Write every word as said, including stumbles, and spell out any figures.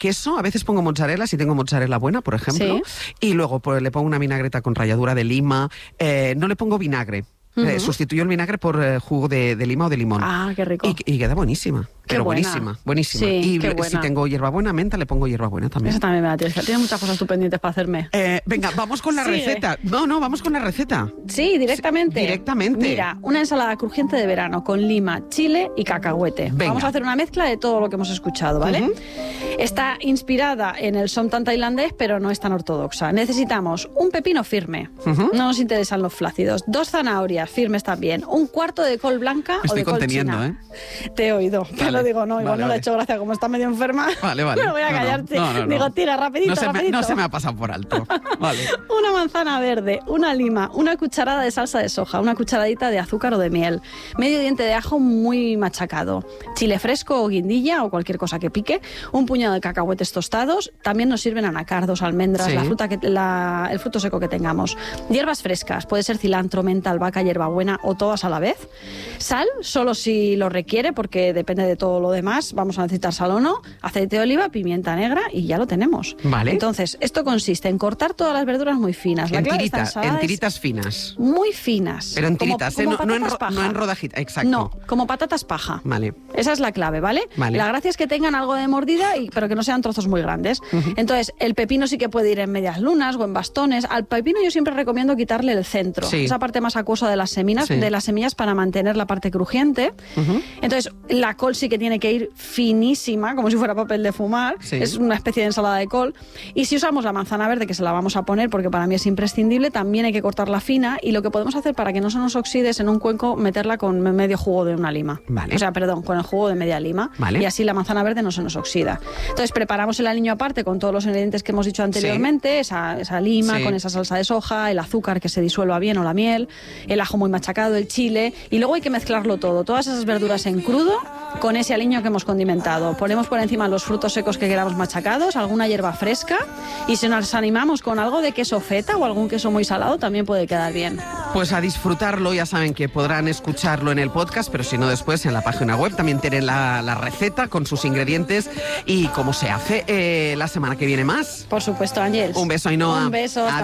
queso, a veces pongo mozzarella si tengo mozzarella buena, por ejemplo, Sí. y luego pues, le pongo una vinagreta con ralladura de lima, eh, no le pongo vinagre. Uh-huh. Eh, sustituyo el vinagre por eh, jugo de, de lima o de limón. Ah, qué rico. Y, y queda buenísima. Qué pero buena. buenísima, buenísima. Sí, y qué buena. si tengo hierbabuena, menta, le pongo hierbabuena también. Esa también me la tienes. Tienes muchas cosas tú pendientes para hacerme. Eh, venga, vamos con la Sigue. receta. No, no, vamos con la receta. Sí, directamente. Sí, directamente. Mira, una ensalada crujiente de verano con lima, chile y cacahuete. Venga. Vamos a hacer una mezcla de todo lo que hemos escuchado, ¿vale? Ujú. Está inspirada en el somtam tailandés, pero no es tan ortodoxa. Necesitamos un pepino firme. Ujú. No nos interesan los flácidos. Dos zanahorias firmes también. Un cuarto de col blanca Me o estoy de col conteniendo, china. ¿eh? Te he oído. Te Vale. lo digo, no, igual Vale, no le vale. he hecho gracia, como está medio enferma. Vale, vale. Me voy a No, no. callarte. No, no, no. Digo, tira, rapidito, no se, me, rapidito. no se me ha pasado por alto. Vale. Una manzana verde, una lima, una cucharada de salsa de soja, una cucharadita de azúcar o de miel, medio diente de ajo muy machacado, chile fresco o guindilla o cualquier cosa que pique, un puñado de cacahuetes tostados, también nos sirven anacardos, almendras, Sí. la fruta que, la, el fruto seco que tengamos, hierbas frescas, puede ser cilantro, menta, albahaca, hierbabuena o todas a la vez, sal, solo si lo requiere porque depende de todo lo demás, vamos a necesitar sal o no, aceite de oliva, pimienta negra y ya lo tenemos. Vale. Entonces, esto consiste en cortar todas las verduras muy finas. La En, clave de esta tirita, ensalada en es tiritas finas. muy finas. Pero en Como- tiritas, ¿eh? como no, no en, patatas ro- paja. no en rodajitas. Exacto. No, como patatas paja. Vale. Esa es la clave, ¿vale? Vale. La gracia es que tengan algo de mordida, y, pero que no sean trozos muy grandes. Entonces, el pepino sí que puede ir en medias lunas o en bastones. Al pepino yo siempre recomiendo quitarle el centro, Sí. esa parte más acuosa de las semillas, Sí. de las semillas para mantener la parte crujiente. Ujú. Entonces, la col sí que tiene que ir finísima, como si fuera papel de fumar. Sí. Es una especie de ensalada de col. Y si usamos la manzana verde, que se la vamos a poner porque para mí es imprescindible, también hay que cortarla fina. Y lo que podemos hacer para que no se nos oxide es en un cuenco meterla con medio jugo de una lima. Vale. O sea, perdón, con el jugo de media lima. Vale. Y así la manzana verde no se nos oxida. Entonces, preparamos el aliño aparte con todos los ingredientes que hemos dicho anteriormente, esa, esa lima Sí. con esa salsa de soja, el azúcar que se disuelva bien o la miel, el ajo muy machacado, el chile, y luego hay que mezclarlo todo, todas esas verduras en crudo con ese aliño que hemos condimentado. Ponemos por encima los frutos secos que queramos machacados, alguna hierba fresca, y si nos animamos con algo de queso feta o algún queso muy salado, también puede quedar bien. Pues a disfrutarlo, ya saben que podrán escucharlo en el podcast, pero si no después en la página web también tienen la, la receta con sus ingredientes y cómo se hace. Eh, la semana que viene más. Por supuesto, Ángel. Un beso, Ainhoa. Un beso. Hasta